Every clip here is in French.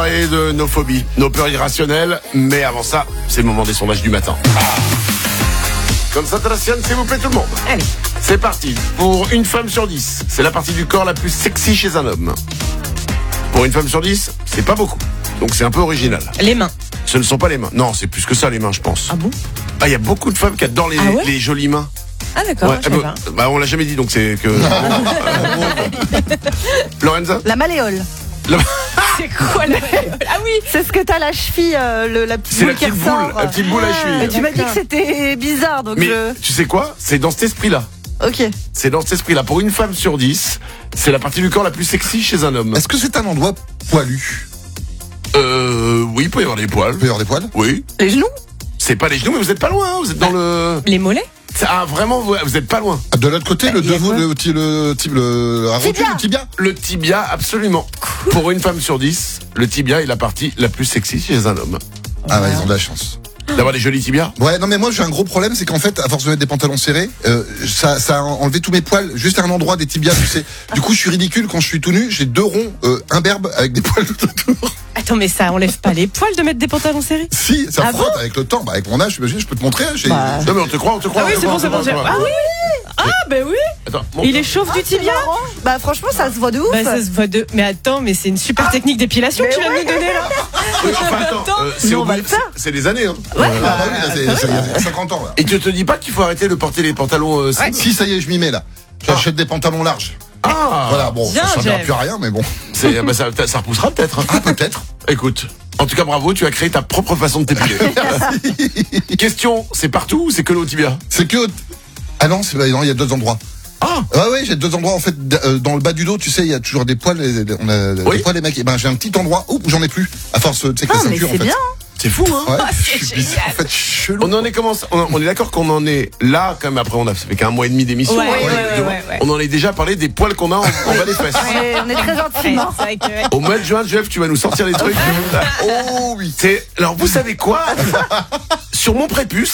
Et de nos phobies, nos peurs irrationnelles, mais avant ça, c'est le moment des sondages du matin. Concentration, s'il vous plaît tout le monde. Allez. C'est parti. Pour une femme sur 10, c'est la partie du corps la plus sexy chez un homme. Pour une femme sur 10, c'est pas beaucoup. Donc c'est un peu original. Les mains. Ce ne sont pas les mains. Non, c'est plus que ça les mains, je pense. Ah bon? Ah, il y a beaucoup de femmes qui adorent les jolies mains. Ah d'accord, je sais pas. Bah on l'a jamais dit, donc c'est que... Lorenza? La malléole. C'est quoi la malléole? Ah oui. C'est ce que t'as la cheville, la petite C'est boule la qui petite boule, ressort. la petite boule à cheville. Mais tu m'as dit que c'était bizarre, donc Mais tu sais quoi? C'est dans cet esprit-là. Ok. C'est dans cet esprit-là. Pour une femme sur 10, c'est la partie du corps la plus sexy chez un homme. Est-ce que c'est un endroit poilu? Oui, il peut y avoir des poils. Il peut y avoir des poils? Oui. Les genoux? C'est pas les genoux, mais vous êtes pas loin, hein. Vous êtes dans le... Les mollets? Ah, vraiment, vous êtes pas loin. Ah, de l'autre côté, le il y a devant, quoi le avant Tibia. le tibia. Le tibia, absolument. Pour une femme sur 10, le tibia est la partie la plus sexy chez un homme. Ah ouais, ils ont de la chance. D'avoir des jolis tibias. Ouais, non mais moi j'ai un gros problème, c'est qu'en fait, à force de mettre des pantalons serrés, ça a enlevé tous mes poils, juste à un endroit des tibias, tu sais. Du coup, je suis ridicule quand je suis tout nu, j'ai deux ronds imberbes avec des poils tout autour. Attends, mais ça enlève pas les poils de mettre des pantalons serrés? Si, ça Ah frotte avec le temps. Bah, avec mon âge, j'imagine, je peux te montrer. Non mais on te croit. Ah oui, c'est bon, c'est bon. Ah oui. Ah ben oui. Attends, Il est chauve du tibia. Bah franchement, ça se voit de ouf. Bah ça se voit de. Mais attends, mais c'est une super technique d'épilation que tu viens de nous donner là. c'est on au va bout- le faire. c'est des années. Hein. Ah bah oui, là, il y a 50 ans là. Et tu te dis pas qu'il faut arrêter de porter les pantalons Si, ça y est, je m'y mets là. J'achète des pantalons larges. Ah, Voilà, bon, Bien, ça servira Jeff. plus à rien, mais bon. ça repoussera peut-être. Hein. Ah, peut-être. Écoute, en tout cas bravo, tu as créé ta propre façon de t'épiler. Question, c'est partout ou c'est que le haut tibia? C'est que. Ah non, non, il y a deux endroits. Ah, Ouais, j'ai deux endroits en fait. Dans le bas du dos, tu sais, il y a toujours des poils. On a Oui. des poils, les mecs. Et ben, j'ai un petit endroit où j'en ai plus. À force, tu sais, que Ah, la mais ceinture en c'est fait. bien. c'est fou hein. Ouais, c'est je suis bizarre, en génial. fait, chelou. On en est on est d'accord qu'on en est là quand même. Après ça fait qu'un mois et demi d'émission. Ouais, hein. ouais. On en est déjà parlé des poils qu'on a en bas des fesses. On est très gentils. hein. C'est vrai que. Au mois de juin, Jeff, tu vas nous sortir les trucs. Oh oui. Alors vous savez quoi? Sur mon prépuce,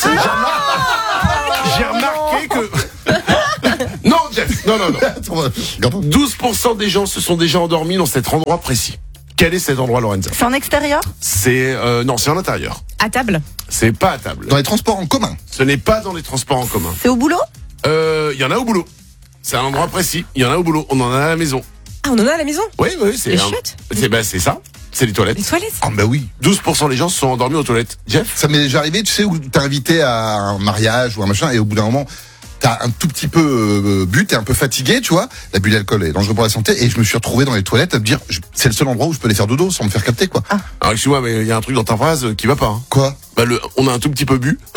j'ai remarqué que... Non, Jeff, non. Attends, regarde. 12% des gens se sont déjà endormis dans cet endroit précis. Quel est cet endroit, Lorenza? C'est en extérieur? C'est non, c'est en intérieur. À table. C'est pas à table. Dans les transports en commun. Ce n'est pas dans les transports en commun. C'est au boulot? Il y en a au boulot. C'est un endroit précis. Il y en a au boulot. On en a à la maison. Ah, on en a à la maison? Oui, c'est Les chiottes? c'est ça. C'est les toilettes. Les toilettes? Ah bah oui. 12% des gens se sont endormis aux toilettes. Jeff? Ça m'est déjà arrivé, tu sais, où t'es invité à un mariage ou un machin, et au bout d'un moment, t'as un tout petit peu bu, t'es un peu fatigué, tu vois. L'abus d'alcool est dangereux pour la santé, et je me suis retrouvé dans les toilettes à me dire, c'est le seul endroit où je peux les faire dodo sans me faire capter, quoi. Alors excuse-moi, mais il y a un truc dans ta phrase qui va pas. Hein. Quoi? Bah, on a un tout petit peu bu.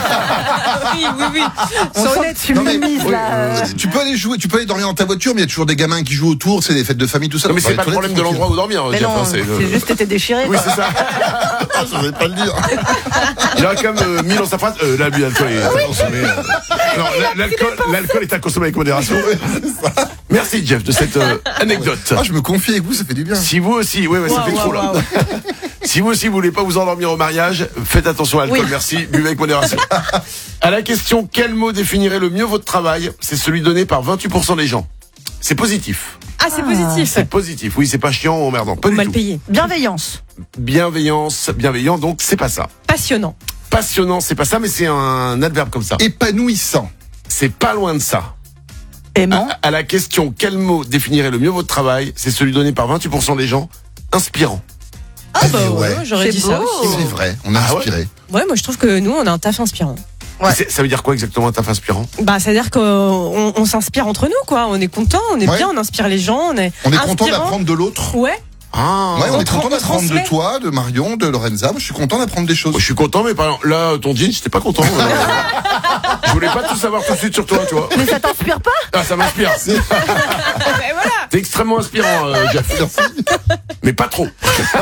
Oui. On sent que tu Non, mais, minimises là. tu peux aller jouer, tu peux aller dormir dans ta voiture, mais il y a toujours des gamins qui jouent autour, c'est des fêtes de famille, tout ça. Non, mais Dans c'est les pas le toilettes, problème de l'endroit où dormir, Mais Jeff. non, Hein, c'est juste que t'es déchiré. Oui, quoi. c'est ça. je vais pas le dire. Il a quand même mis dans sa phrase l'abus d'alcool est à consommer. Non, l'alcool est à consommer avec modération. Merci Jeff de cette anecdote. Ah, je me confie avec vous, ça fait du bien. Si vous aussi, ça fait trop là. Si vous aussi vous voulez pas vous endormir au mariage, faites attention à l'alcool, merci, buvez avec modération. À la question quel mot définirait le mieux votre travail, c'est celui donné par 28% des gens. C'est positif. Ah, c'est positif. C'est positif. Oui, c'est pas chiant ou emmerdant. Pas du Mal tout. payé. Bienveillance. Bienveillant, donc c'est pas ça. Passionnant. Passionnant, c'est pas ça, mais c'est un adverbe comme ça. Épanouissant. C'est pas loin de ça. Aimant. À la question quel mot définirait le mieux votre travail, c'est celui donné par 28% des gens. Inspirant. Ah bah ouais. ouais, j'aurais C'est dit ça beau. aussi. C'est vrai, on a Ah ouais inspiré. Ouais, moi je trouve que nous on a un taf inspirant. Ouais. Ça veut dire quoi exactement un taf inspirant? Bah, c'est-à-dire qu'on s'inspire entre nous, quoi. On est content, on est Ouais. bien, on inspire les gens, on est content inspirant. d'apprendre de l'autre. Ouais. Ah, Ouais, on est content on d'apprendre de transmet. toi, de Marion, de Lorenza. Moi, je suis content d'apprendre des choses. je suis content, mais par exemple, là, ton jean, j'étais pas content. Je voulais pas tout savoir tout de suite sur toi, tu vois. Mais ça t'inspire pas? Ah, ça m'inspire. Ben voilà. T'es extrêmement inspirant, Jeff. Mais pas trop.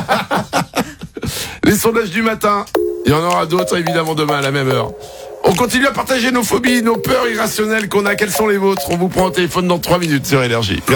Les sondages du matin. Il y en aura d'autres, évidemment, demain à la même heure. On continue à partager nos phobies, nos peurs irrationnelles qu'on a. Quelles sont les vôtres? On vous prend au téléphone dans 3 minutes sur Énergie.